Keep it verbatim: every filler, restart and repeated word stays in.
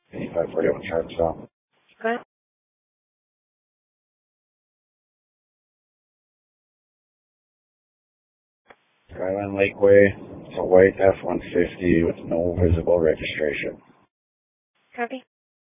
eighty-five forty-one Charles Stop. Go ahead. Skyline Lakeway. It's a white F one fifty with no visible registration. Copy.